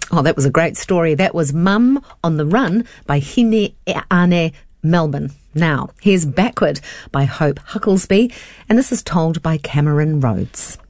Oh, that was a great story. That was Mum on the Run by Hine Ane Melbourne. Now, here's Backward by Hope Hucklesby, and this is told by Cameron Rhodes.